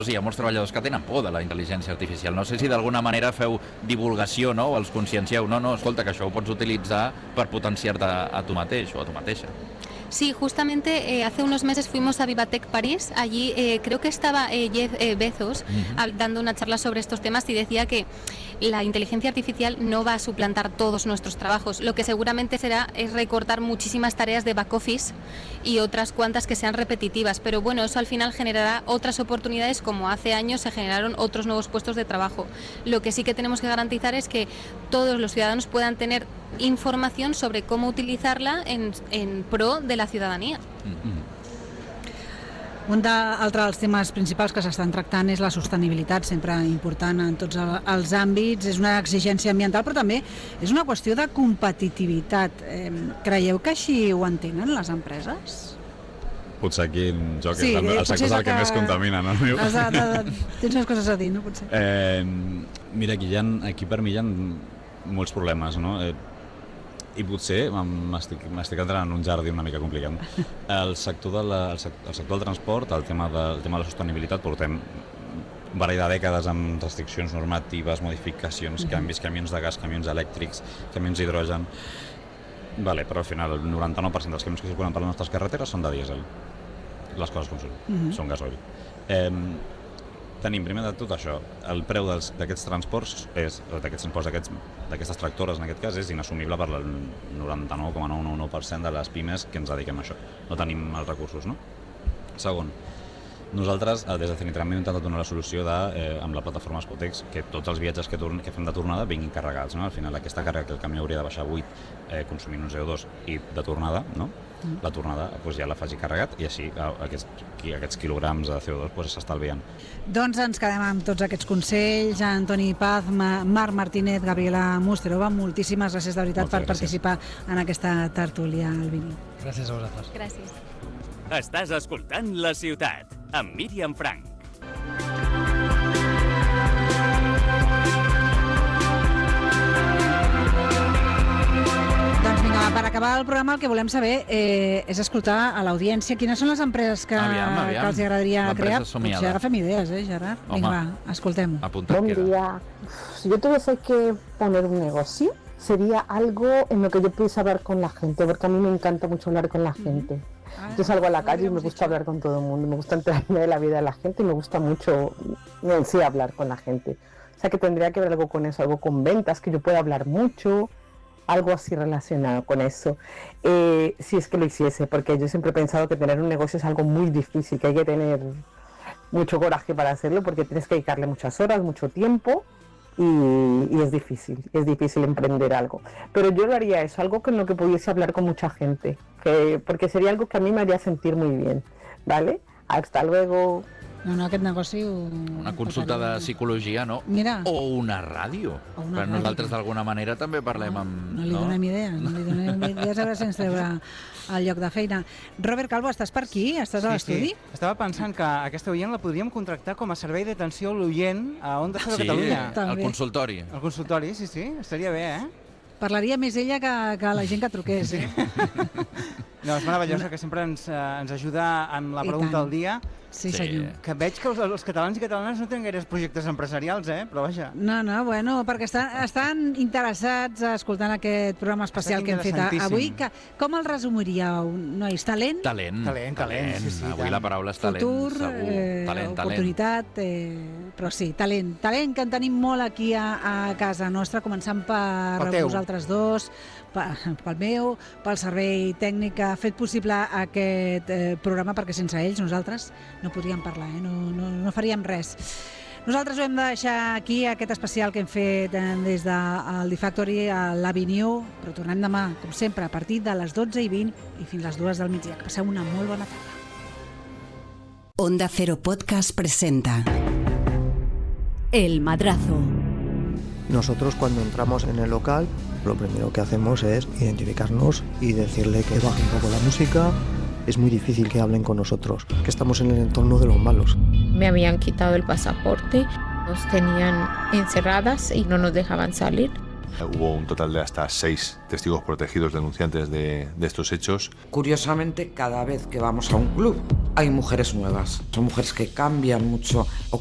Hi ha molts treballadors que tenen por de la intel·ligència artificial. No sé si d'alguna manera feu divulgació, no? O els consciencieu. No, escolta, que això ho pots utilitzar per potenciar-te a tu mateix o a tu mateixa. Sí, justamente hace unos meses fuimos a Vivatech París. Allí creo que estaba Jeff Bezos dando una charla sobre estos temas y decía que la inteligencia artificial no va a suplantar todos nuestros trabajos. Lo que seguramente es recortar muchísimas tareas de back office y otras cuantas que sean repetitivas. Pero bueno, eso al final generará otras oportunidades, como hace años se generaron otros nuevos puestos de trabajo. Lo que sí que tenemos que garantizar es que todos los ciudadanos puedan tener información sobre cómo utilizarla en pro de la ciudadanía. Un altre dels temes principals que s'estan tractant és la sostenibilitat, sempre important en tots els àmbits. És una exigència ambiental, però també és una qüestió de competitivitat. Creieu que així ho entenen les empreses? Potser aquí jo, que el sector és el que més contamina, no? Tens unes coses a dir, no? Potser. Mira, aquí per mi hi ha molts problemes, no? I potser m'estic entrant en un jardí una mica complicat. El sector del transport, el tema de la sostenibilitat, portem un parell de dècades amb restriccions normatives, modificacions, canvis, camions de gas, camions elèctrics, camions d'hidrogen. Vale, però al final el 99% dels camions que circulen per les nostres carreteres són de dièsel. Les coses com són gasoil. Tenim, primer de tot això, el preu d'aquests transports, d'aquestes tractores en aquest cas, és inassumible per el 99,999% de les pimes que ens dediquem a això. No tenim els recursos, no? Segon, nosaltres des de Zenitram hem intentat donar la solució amb la plataforma Spotex que tots els viatges que fem de tornada vinguin carregats, no? Al final aquesta càrrega que el camió hauria de baixar 8 consumint un CO2 i de tornada, no? La tornada ja la faci carregat i així aquests quilograms de CO2 s'estalvien. Doncs ens quedem amb tots aquests consells. Antoni Paz, Marc Martínez, Gabriela Musterova, moltíssimes gràcies de veritat per participar en aquesta tertúlia al Vini. Gràcies a vosaltres. Gràcies. Estàs escoltant La Ciutat, amb Míriam Frank. Doncs vinga, per acabar el programa el que volem saber és escoltar a l'audiència quines són les empreses que els agradaria crear. Potser agafem idees, Gerard? Vinga, va, escoltem. Buen día. Si yo tuviese que poner un negocio, sería algo en lo que yo pudiese hablar con la gente, porque a mí me encanta mucho hablar con la gente. Yo salgo a la calle y me gusta hablar con todo el mundo, me gusta enterarme de la vida de la gente y me gusta mucho hablar con la gente. O sea que tendría que ver algo con eso, algo con ventas, que yo pueda hablar mucho, algo así relacionado con eso, si es que lo hiciese, porque yo siempre he pensado que tener un negocio es algo muy difícil, que hay que tener mucho coraje para hacerlo, porque tienes que dedicarle muchas horas, mucho tiempo, y es difícil emprender algo. Pero yo lo haría eso, algo con lo que pudiese hablar con mucha gente, porque sería algo que a mí me haría sentir muy bien, ¿vale? Hasta luego. No, aquest negoci... Una consulta de psicologia, no? Mira. O una ràdio. Però nosaltres d'alguna manera també parlem amb... No li donem idees, a veure si ens treure al lloc de feina. Robert Calvo, estàs per aquí? Estàs a l'estudi? Sí. Estava pensant que aquesta oient la podríem contractar com a servei d'atenció a l'oient a Onda Cero Catalunya. Sí, al consultori. Al consultori, sí, estaria bé, Parlaria més ella que la gent que truqués. No, és meravellosa, que sempre ens ajuda en la pregunta del dia. Sí, senyor. Que veig que els catalans i catalanes no tenen gaires projectes empresarials, però vaja. No, bueno, perquè estan interessats escoltant aquest programa especial que hem fet avui. Com el resumiríeu, nois? Talent? Talent. Sí, avui la paraula és talent, futur, segur. Oportunitat, però sí, talent. Talent que en tenim molt aquí a casa nostra, començant per vosaltres dos, pel meu, pel servei tècnic que ha fet possible aquest programa, perquè sense ells nosaltres no podríem parlar, no faríem res. Nosaltres ho hem de deixar aquí, aquest especial que hem fet des del D-Factory a l'Avenue, però tornem demà, com sempre, a partir de les 12:20 i fins les 2 del migdia. Que passeu una molt bona tarda. Onda Cero Podcast presenta El Madrazo. Nosotros cuando entramos en el local, lo primero que hacemos es identificarnos y decirle que baje un poco la música. Es muy difícil que hablen con nosotros, que estamos en el entorno de los malos. Me habían quitado el pasaporte, nos tenían encerradas y no nos dejaban salir. Hubo un total de hasta 6 testigos protegidos denunciantes de estos hechos. Curiosamente, cada vez que vamos a un club hay mujeres nuevas, son mujeres que cambian mucho o